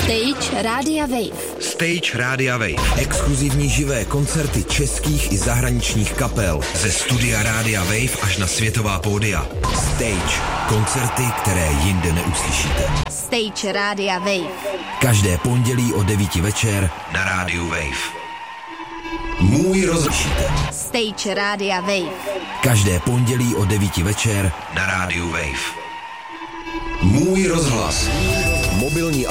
Stage Rádia Wave. Stage Rádia Wave. Exkluzivní živé koncerty českých i zahraničních kapel. Ze studia Rádia Wave až na světová pódia. Stage. Koncerty, které jinde neuslyšíte. Stage Rádia Wave. Každé pondělí o 9 večer na Rádiu Wave. Můj rozlišíte. Stage Rádia Wave. Každé pondělí o 9 večer na Rádiu Wave. Můj rozhlas. Mobilní